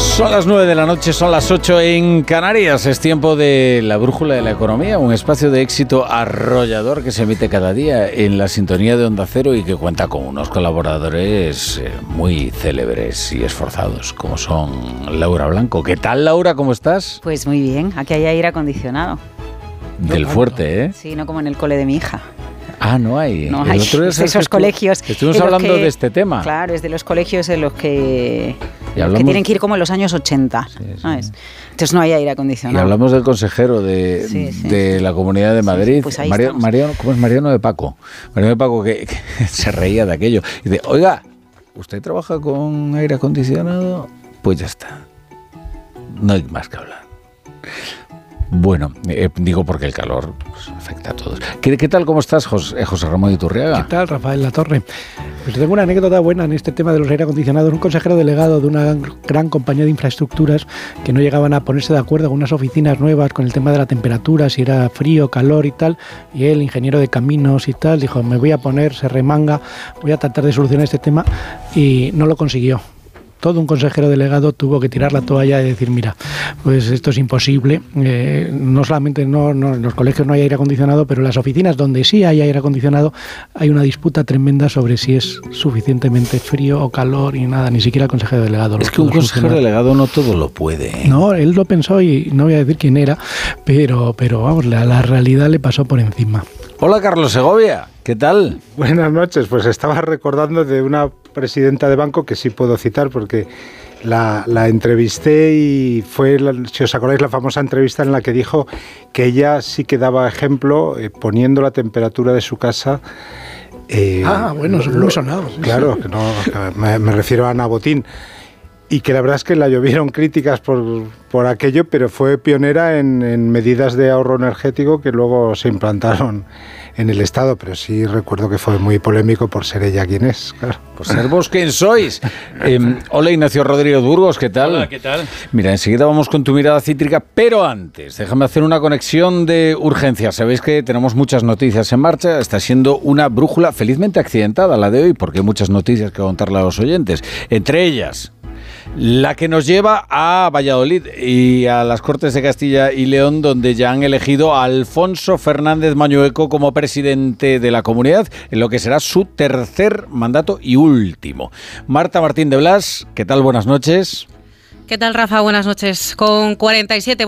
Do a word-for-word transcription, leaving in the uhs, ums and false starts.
Son las nueve de la noche, son las ocho en Canarias. Es tiempo de la Brújula de la Economía, un espacio de éxito arrollador que se emite cada día en la sintonía de Onda Cero y que cuenta con unos colaboradores eh, muy célebres y esforzados, como son Laura Blanco. ¿Qué tal, Laura? ¿Cómo estás? Pues muy bien, aquí hay aire acondicionado. Del fuerte, ¿eh? Sí, no como en el cole de mi hija. Ah, no hay. No hay. Es de esos colegios. Estuvimos hablando que, de este tema. Claro, es de los colegios en los que, hablamos, que tienen que ir como en los años ochenta. Sí, sí. ¿Sabes? Entonces no hay aire acondicionado. Y hablamos del consejero de, sí, sí. de la Comunidad de Madrid, sí, pues Mario, Mariano, ¿cómo es Mariano de Paco? Mariano de Paco que, que se reía de aquello. Y dice, oiga, ¿usted trabaja con aire acondicionado? Pues ya está. No hay más que hablar. Bueno, eh, digo porque el calor pues, afecta a todos. ¿Qué, ¿Qué tal, cómo estás, José, José Ramón Iturriaga? ¿Qué tal, Rafael Latorre? Pues tengo una anécdota buena en este tema de los aire acondicionados. Un consejero delegado de una gran, gran compañía de infraestructuras que no llegaban a ponerse de acuerdo con unas oficinas nuevas con el tema de la temperatura, si era frío, calor y tal, y él, ingeniero de caminos y tal, dijo, me voy a poner, se remanga, voy a tratar de solucionar este tema, y no lo consiguió. Todo un consejero delegado tuvo que tirar la toalla y decir, mira, pues esto es imposible. Eh, no solamente no, no, en los colegios no hay aire acondicionado, pero en las oficinas donde sí hay aire acondicionado hay una disputa tremenda sobre si es suficientemente frío o calor y nada, ni siquiera el consejero delegado. Es que un consejero delegado no todo lo puede. ¿eh? No, él lo pensó y no voy a decir quién era, pero, pero vamos, la, la realidad le pasó por encima. Hola, Carlos Segovia, ¿qué tal? Buenas noches, pues estaba recordando de una presidenta de banco que sí puedo citar porque la, la entrevisté y fue, la, si os acordáis, la famosa entrevista en la que dijo que ella sí que daba ejemplo eh, poniendo la temperatura de su casa. Eh, ah, bueno, eso fue muy sonado. Sí, claro, sí. Que no, que me, me refiero a Ana Botín. Y que la verdad es que la llovieron críticas por, por aquello, pero fue pionera en, en medidas de ahorro energético que luego se implantaron en el Estado, pero sí recuerdo que fue muy polémico por ser ella quien es. Claro. Por ser vos quien sois. Eh, hola, Ignacio Rodríguez Burgos, ¿qué tal? Hola, ¿qué tal? Mira, enseguida vamos con tu mirada cítrica, pero antes, déjame hacer una conexión de urgencia. Sabéis que tenemos muchas noticias en marcha, está siendo una brújula felizmente accidentada la de hoy, porque hay muchas noticias que contarle a los oyentes. Entre ellas, la que nos lleva a Valladolid y a las Cortes de Castilla y León, donde ya han elegido a Alfonso Fernández Mañueco como presidente de la comunidad, en lo que será su tercer mandato y último. Marta Martín de Blas, ¿qué tal? Buenas noches. ¿Qué tal, Rafa? Buenas noches. Con cuarenta y siete